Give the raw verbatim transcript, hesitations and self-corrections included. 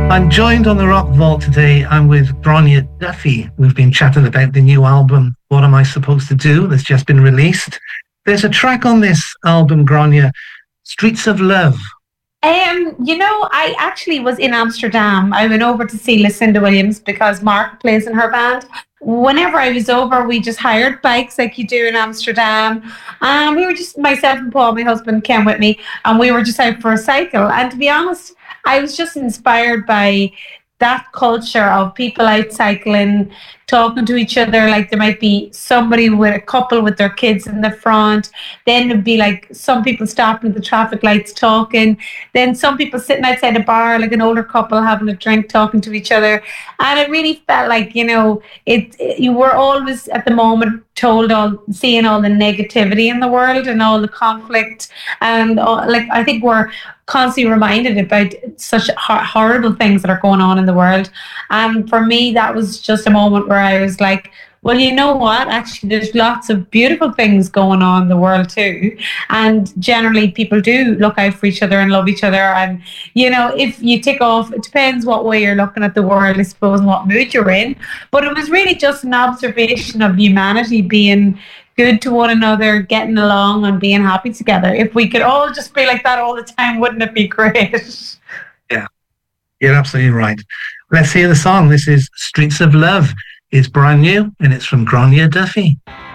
I'm joined on the Rock Vault today. I'm with Gráinne Duffy. We've been chatting about the new album, What Am I Supposed to Do, that's just been released. There's a track on this album, Gráinne, Streets of Love. Um, you know, I actually was in Amsterdam. I went over to see Lucinda Williams because Mark plays in her band. Whenever I was over, we just hired bikes like you do in Amsterdam. And we were just, myself and Paul, my husband, came with me, and we were just out for a cycle. And to be honest, I was just inspired by that culture of people out cycling, talking to each other. Like there might be somebody with a couple with their kids in the front. Then it'd be like some people stopping at the traffic lights talking. Then some people sitting outside a bar, like an older couple having a drink, talking to each other. And it really felt like, you know, it, it you were always at the moment told all, seeing all the negativity in the world and all the conflict. And all, like, I think we're constantly reminded about such hor- horrible things that are going on in the world. And for me, that was just a moment where I was like, well, you know what? Actually, there's lots of beautiful things going on in the world too. And generally, people do look out for each other and love each other. And, you know, if you take off, it depends what way you're looking at the world, I suppose, and what mood you're in. But it was really just an observation of humanity being good to one another, getting along and being happy together. If we could all just be like that all the time, wouldn't it be great? Yeah, you're absolutely right. Let's hear the song. This is Streets of Love. It's brand new and it's from Gráinne Duffy.